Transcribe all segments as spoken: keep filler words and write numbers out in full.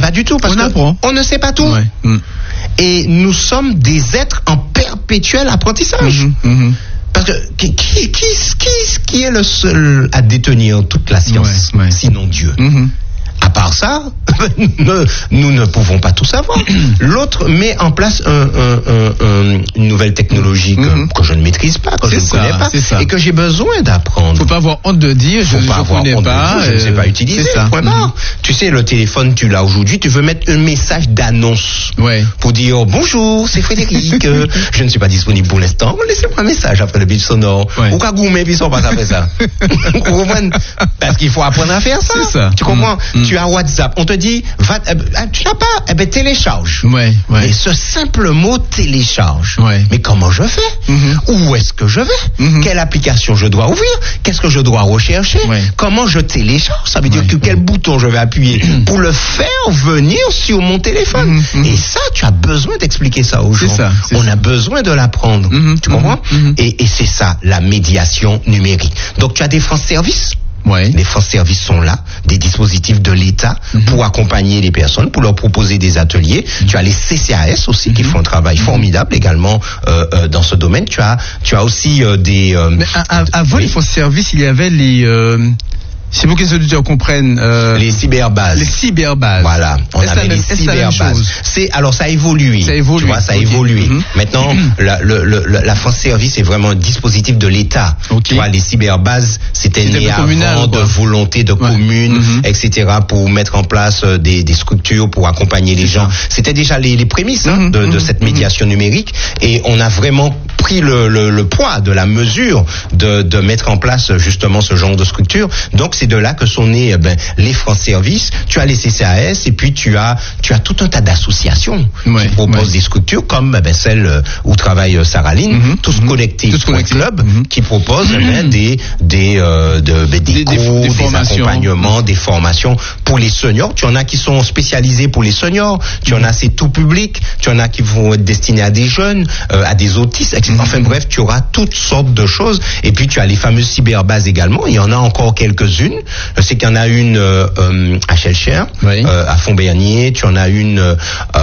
Pas du tout, parce on qu'on on ne sait pas tout. Ouais. Mm. Et nous sommes des êtres en perpétuel apprentissage. Mm-hmm. Mm-hmm. Parce que qui, qui, qui, qui, qui est le seul à détenir toute la science, ouais, ouais. sinon Dieu? Mm-hmm. À part ça, nous, nous ne pouvons pas tout savoir. L'autre met en place un, un, un, un, une nouvelle technologie que, mm-hmm. que je ne maîtrise pas, que c'est je ne ça, connais pas, ça. et que j'ai besoin d'apprendre. Faut pas avoir honte de dire, je ne connais pas, dire, je ne sais pas utiliser. Point barre. Mm-hmm. Tu sais, le téléphone, tu l'as aujourd'hui, tu veux mettre un message d'annonce ouais. pour dire bonjour, c'est Frédéric, euh, je ne suis pas disponible pour l'instant, laissez-moi un message après le bip sonore. Ouais. Ou qu'à goumer, puis on passe après ça. Vous comprenez? Parce qu'il faut apprendre à faire ça. C'est ça. Tu comprends? Mm-hmm. Tu as WhatsApp, on te dit, va, euh, tu n'as pas, eh ben télécharge. Ouais, ouais. Mais ce simple mot télécharge. Ouais. Mais comment je fais? Mm-hmm. Où est-ce que je vais? Mm-hmm. Quelle application je dois ouvrir? Qu'est-ce que je dois rechercher? Ouais. Comment je télécharge? Ça veut dire ouais. que quel bouton je vais appuyer pour le faire venir sur mon téléphone. Mm-hmm. Et ça, tu as besoin d'expliquer ça aux gens. C'est ça, c'est on ça. a besoin de l'apprendre. Mm-hmm. Tu comprends? Mm-hmm. Et, et c'est ça, la médiation numérique. Donc tu as des France Services. Ouais. Les France Services sont là, des dispositifs de l'État mm-hmm. pour accompagner les personnes, pour leur proposer des ateliers. Mm-hmm. Tu as les C C A S aussi mm-hmm. qui font un travail mm-hmm. formidable également euh, euh, dans ce domaine. Tu as, tu as aussi euh, des. Euh, Mais à, à, avant oui. les France Services, il y avait les. Euh... C'est pour que les auditeurs comprennent. Euh, les cyberbases. Les cyberbases. Voilà. On est-ce avait les cyberbases. C'est alors ça a évolué. Ça a évolué. Tu vois, ça a okay. évolué. Mm-hmm. Maintenant, mm-hmm. la, le, le, la France Service est vraiment un dispositif de l'État. Okay. Tu vois, les cyberbases, c'était né avant de volonté de ouais. communes, mm-hmm. et cetera, pour mettre en place des, des structures pour accompagner les gens. C'était déjà les, les prémices hein, mm-hmm. de, de cette médiation mm-hmm. numérique, et on a vraiment pris le, le, le poids de la mesure de, de mettre en place justement ce genre de structure. Donc c'est de là que sont nés eh ben, les France Services. Tu as les C C A S et puis tu as tu as tout un tas d'associations ouais, qui proposent ouais. des structures comme eh ben, celle où travaille Sarah Lynn, mm-hmm, tous mm-hmm, connectés point club, mm-hmm. qui propose mm-hmm. eh ben, des des euh, de, ben, des, des cours, des, des, des accompagnements, mm-hmm. des formations pour les seniors. Tu en as qui sont spécialisés pour les seniors. Tu en as c'est tout public. Tu en as qui vont être destinés à des jeunes, euh, à des autistes, et cetera. Mm-hmm. Enfin bref, tu auras toutes sortes de choses. Et puis tu as les fameuses cyberbases également. Il y en a encore quelques-unes. Je sais qu'il y en a une euh, à Chelcher, oui. euh, à Fontbernier, tu en as une euh,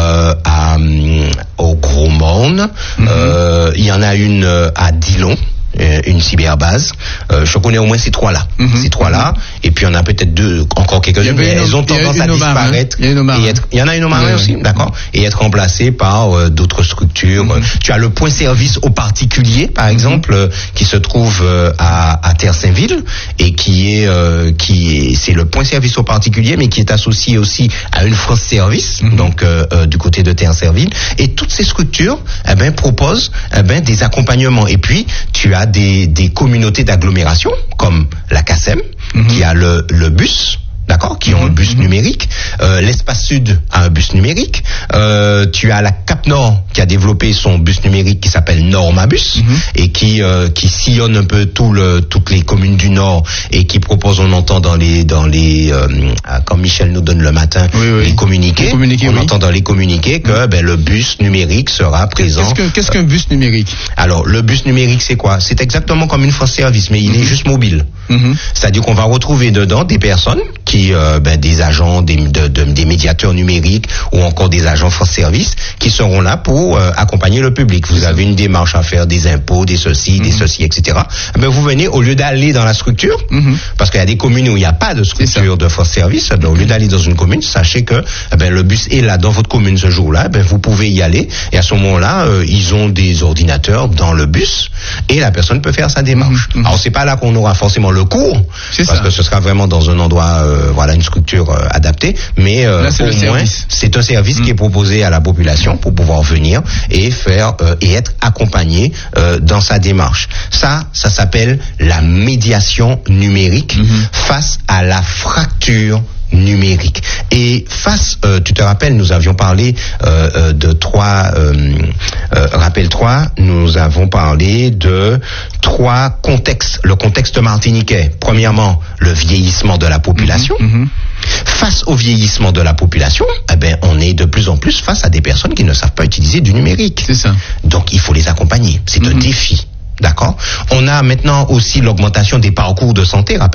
à, euh, au Gros Morne, mm-hmm. euh, il y en a une euh, à Dillon. Une cyberbase. Euh, je connais au moins ces trois-là. Mm-hmm. Ces trois-là. Et puis, il y en a peut-être deux, encore quelques-unes, mais une, elles ont tendance à disparaître. Il y, et être, il y en a une au Marin oui, aussi, oui. d'accord. Et être remplacées par euh, d'autres structures. Mm-hmm. Tu as le point service aux particuliers, par exemple, mm-hmm. euh, qui se trouve euh, à, à Terre-Saint-Ville et qui est, euh, qui est, c'est le point service aux particuliers, mais qui est associé aussi à une France Service, mm-hmm. donc euh, euh, du côté de Terre-Saint-Ville. Et toutes ces structures, eh ben, proposent, eh ben, des accompagnements. Et puis, tu as Des, des communautés d'agglomération comme la C A S E M mm-hmm. qui a le, le bus, d'accord, qui mm-hmm. ont un bus mm-hmm. numérique. Euh, L'Espace Sud a un bus numérique. Euh, tu as la Cap Nord qui a développé son bus numérique qui s'appelle Normabus mm-hmm. et qui euh, qui sillonne un peu tout le toutes les communes du Nord et qui propose, on entend dans les dans les euh, quand Michel nous donne le matin oui, oui. les communiqués, communiqués, on oui. entend dans les communiqués que mm-hmm. ben le bus numérique sera présent. Qu'est-ce que, qu'est-ce qu'un bus numérique? Alors le bus numérique c'est quoi? C'est exactement comme une France Service, mais il mm-hmm. est juste mobile. Mm-hmm. C'est-à-dire qu'on va retrouver dedans des personnes qui euh, ben, des agents, des, de, de, des médiateurs numériques ou encore des agents France Service qui seront là pour euh, accompagner le public. Vous avez une démarche à faire, des impôts, des ceci, mm-hmm. des ceci, et cetera. Ben, vous venez, au lieu d'aller dans la structure, mm-hmm. parce qu'il y a des communes où il n'y a pas de structure de France Service, donc, au lieu d'aller dans une commune, sachez que ben, le bus est là dans votre commune ce jour-là, ben, vous pouvez y aller et à ce moment-là, euh, ils ont des ordinateurs dans le bus et la personne peut faire sa démarche. Mm-hmm. Alors c'est pas là qu'on aura forcément le cours, c'est parce ça. Que ce sera vraiment dans un endroit, euh, voilà, une structure euh, adaptée, mais euh, là, au moins service. C'est un service mmh. qui est proposé à la population pour pouvoir venir et faire euh, et être accompagné euh, dans sa démarche. Ça, ça s'appelle la médiation numérique mmh. face à la fracture numérique. Et face, euh, tu te rappelles, nous avions parlé euh, euh, de trois, euh, euh, rappelle-toi, nous avons parlé de trois contextes. Le contexte martiniquais, premièrement, le vieillissement de la population. Mmh, mmh. Face au vieillissement de la population, eh ben, on est de plus en plus face à des personnes qui ne savent pas utiliser du numérique. C'est ça. Donc, il faut les accompagner. C'est mmh. un défi. D'accord. On a maintenant aussi l'augmentation des parcours de santé, rappelle-toi.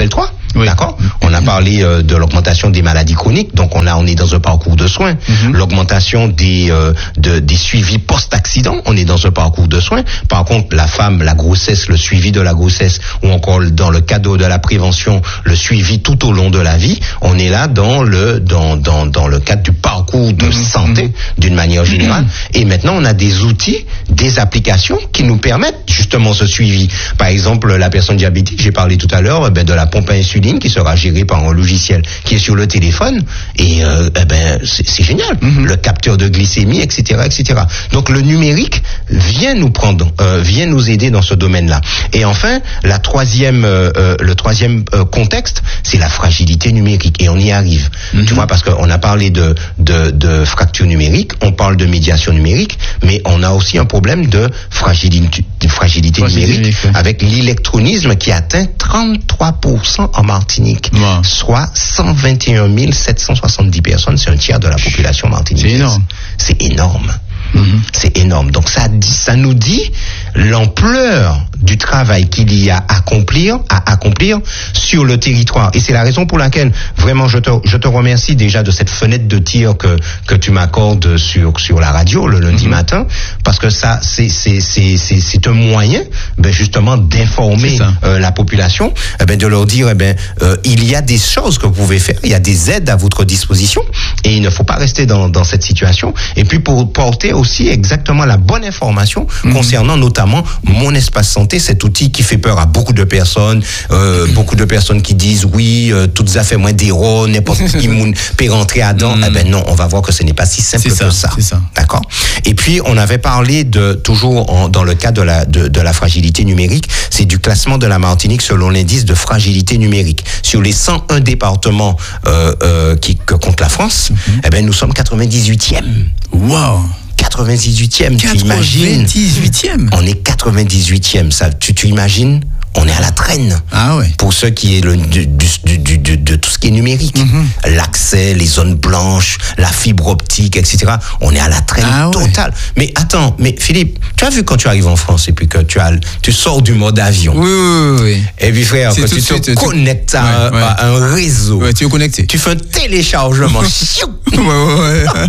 Oui. D'accord. On a parlé euh, de l'augmentation des maladies chroniques, donc on a on est dans un parcours de soins. Mm-hmm. L'augmentation des euh, de, des suivis post-accident, on est dans un parcours de soins. Par contre, la femme, la grossesse, le suivi de la grossesse, ou encore dans le cadre de la prévention, le suivi tout au long de la vie, on est là dans le dans dans dans le cadre du parcours de mm-hmm. santé d'une manière générale. Mm-hmm. Et maintenant, on a des outils, des applications qui nous permettent justement ce suivi. Par exemple, la personne diabétique, j'ai parlé tout à l'heure, ben, de la pompe à insuline qui sera gérée par un logiciel qui est sur le téléphone, et euh, eh ben c'est, c'est génial. Mm-hmm. Le capteur de glycémie, et cetera, et cetera. Donc le numérique vient nous prendre, euh, vient nous aider dans ce domaine-là. Et enfin, la troisième, euh, euh, le troisième euh, contexte, c'est la fragilité numérique, et on y arrive. Mm-hmm. Tu vois, parce qu'on a parlé de, de de fracture numérique, on parle de médiation numérique, mais on a aussi un problème de fragilité, de fragilité, fragilité numérique, numérique ouais. avec l'électronisme qui atteint trente-trois pour cent en Martinique, wow. soit cent vingt et un mille sept cent soixante-dix personnes, c'est un tiers de la population martiniquaise. C'est énorme. C'est énorme. Mm-hmm. C'est énorme. Donc ça, ça nous dit l'ampleur du travail qu'il y a à accomplir, à accomplir sur le territoire. Et c'est la raison pour laquelle vraiment je te, je te remercie déjà de cette fenêtre de tir que que tu m'accordes sur sur la radio le lundi mm-hmm. matin, parce que ça c'est c'est c'est c'est c'est un moyen ben justement d'informer euh, la population, eh ben de leur dire eh ben euh, il y a des choses que vous pouvez faire, il y a des aides à votre disposition, et il ne faut pas rester dans dans cette situation. Et puis pour porter aussi exactement la bonne information mmh. concernant notamment Mon Espace Santé, cet outil qui fait peur à beaucoup de personnes, euh, mmh. beaucoup de personnes qui disent oui, euh, toutes affaires moins d'héros, n'importe qui peut rentrer à dedans. Mmh. Eh ben non, on va voir que ce n'est pas si simple c'est que ça, ça. C'est ça. D'accord. Et puis on avait parlé de toujours en, dans le cas de la de, de la fragilité numérique, c'est du classement de la Martinique selon l'indice de fragilité numérique. Sur les cent un départements euh, euh, qui que compte la France, mmh. eh ben nous sommes quatre-vingt-dix-huitième. Waouh. quatre-vingt-dix-huitième, tu imagines? quatre-vingt-dix-huitième. On est quatre-vingt-dix-huitième, ça, tu, tu imagines? On est à la traîne. Ah ouais. Pour ce qui est le, du, du, du, du, de tout ce qui est numérique. Mm-hmm. L'accès, les zones blanches, la fibre optique, et cetera. On est à la traîne ah totale. Ouais. Mais attends, mais Philippe, tu as vu quand tu arrives en France et puis que tu as, tu sors du mode avion. Oui, oui, oui. Et puis frère, quand tu te suite, connectes tu... à, ouais, ouais. à un réseau. Ouais, tu es connecté. Tu fais un téléchargement. ouais, ouais, ouais.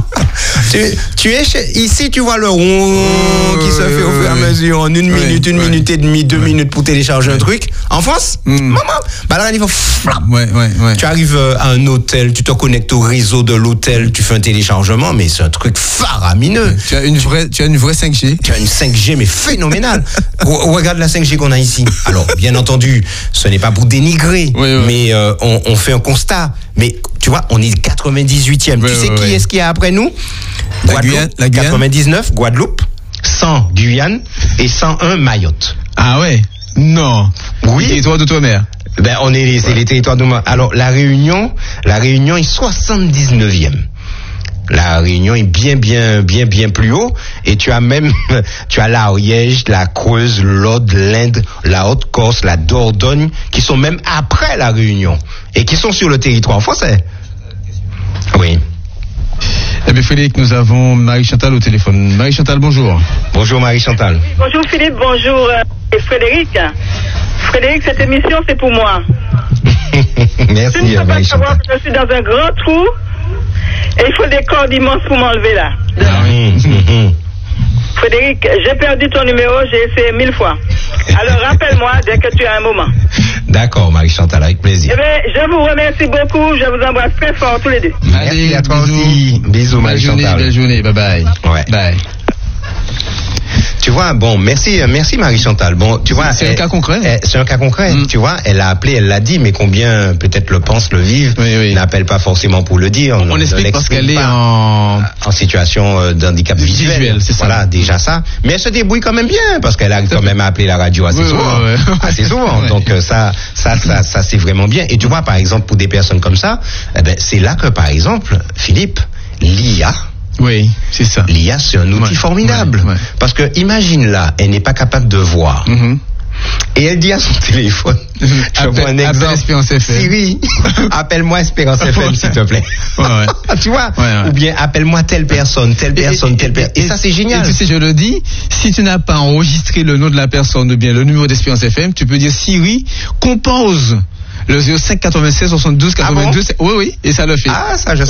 tu, tu es chez, ici, tu vois le rond oh, qui se fait au fur et à mesure en une ouais, minute, une ouais. minute et demie, deux ouais. minutes pour télécharger un truc. En France, mm. maman, bah là, il faut ouais, ouais, ouais. Tu arrives à un hôtel, tu te connectes au réseau de l'hôtel, tu fais un téléchargement, mais c'est un truc faramineux. Tu as une vraie, tu as une vraie cinq G. Tu as une cinq G, mais phénoménale. Regarde la cinq G qu'on a ici. Alors, bien entendu, ce n'est pas pour dénigrer, oui, oui. mais euh, on, on fait un constat. Mais tu vois, on est quatre-vingt-dix-huitième. Oui, tu sais oui, qui oui. est-ce qu'il y a après nous? La Guyane, la Guyane. quatre-vingt-dix-neuf, Guadeloupe, cent Guyane et cent un Mayotte. Ah ouais? Non. Oui. Les territoires d'outre-mer. Ben, on est, c'est ouais. les territoires d'outre-mer. Alors, la Réunion, la Réunion est soixante-dix-neuvième. La Réunion est bien, bien, bien, bien plus haut. Et tu as même, tu as l'Ariège, la Creuse, l'Aude, l'Inde, la Haute-Corse, la Dordogne, qui sont même après la Réunion. Et qui sont sur le territoire français. Oui. Eh bien, Frédéric, nous avons Marie-Chantal au téléphone. Marie-Chantal, bonjour. Bonjour, Marie-Chantal. Oui, bonjour, Philippe. Bonjour, euh, Frédéric. Frédéric, cette émission, c'est pour moi. Merci, je ne peux pas savoir Marie-Chantal. que je suis dans un grand trou et il faut des cordes immenses pour m'enlever là. Ah oui. Frédéric, j'ai perdu ton numéro, j'ai essayé mille fois. Alors, rappelle-moi dès que tu as un moment. D'accord, Marie-Chantal, avec plaisir. Eh bien, je vous remercie beaucoup, je vous embrasse très fort tous les deux. Merci à toi aussi. Bisous, Marie-Chantal. Belle journée, bye bye. Ouais. Bye. Tu vois, bon, merci, merci Marie-Chantal. Bon, tu vois, c'est elle, un cas concret. Elle, c'est un cas concret. Mm. Tu vois, elle a appelé, elle l'a dit, mais combien peut-être le pensent, le vivent, oui, oui. n'appellent pas forcément pour le dire. On, on explique parce qu'elle est en en situation d'handicap visuel. visuel c'est voilà, ça. Déjà ça. Mais elle se débrouille quand même bien parce qu'elle arrive quand même à appeler la radio assez oui, souvent, ouais, ouais. assez souvent. Ouais. Donc ça, ça, ça, ça, c'est vraiment bien. Et tu vois, par exemple, pour des personnes comme ça, eh ben, c'est là que, par exemple, Philippe, l'I A. Oui, c'est ça. L'I A, c'est un outil ouais, formidable. Ouais, ouais. Parce que, imagine là, elle n'est pas capable de voir. Mm-hmm. Et elle dit à son téléphone, mm-hmm. je appelle, vois un exemple. Espérance F M. Siri, appelle-moi Espérance F M, s'il te plaît. Ouais, ouais. Tu vois? Ouais, ouais. Ou bien, appelle-moi telle personne, telle personne, et, telle personne. Et, et, et ça, c'est génial. Et tu sais, je le dis, si tu n'as pas enregistré le nom de la personne ou bien le numéro d'Espérance F M, tu peux dire Siri, compose Le zéro cinq quatre-vingt-seize soixante-douze quatre-vingt-deux. Ah bon? Oui, oui, et ça le fait. Ah, ça, je